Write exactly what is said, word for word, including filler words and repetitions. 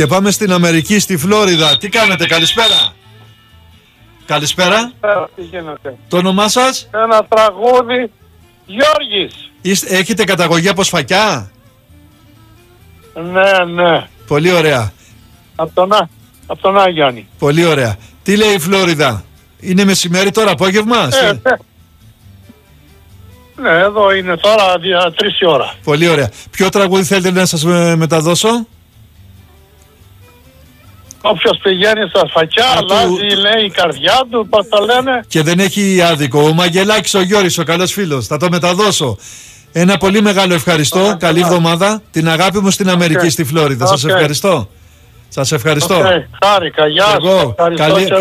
Και πάμε στην Αμερική, στη Φλόριδα. Τι κάνετε, καλησπέρα. Καλησπέρα. Καλησπέρα, τι γίνεται. Το όνομά σας? Ένα τραγούδι, Γιώργης. Είστε, έχετε καταγωγή από Σφακιά? Ναι, ναι. Πολύ ωραία. Από τον, απ τον Άγιάννη. Πολύ ωραία. Τι λέει η Φλόριδα? Είναι μεσημέρι τώρα, απόγευμα? Ε, ε. Ναι, εδώ είναι τώρα δια τρεις η ώρα. Πολύ ωραία. Ποιο τραγούδι θέλετε να σας με, μεταδώσω? Όποιος πηγαίνει στα Σφακιά, Α, αλλάζει, του... λέει, η καρδιά του, πώς τα λένε. Και δεν έχει άδικο. Ο Μαγγελάκης, ο Γιώρης, ο καλός φίλος. Θα το μεταδώσω. Ένα πολύ μεγάλο ευχαριστώ. Oh, Καλή εβδομάδα. Την αγάπη μου στην Αμερική, okay. στη Φλόριδα. Okay. Σας ευχαριστώ. Σας ευχαριστώ. Okay. Χάρηκα. Γεια σας. Καλή...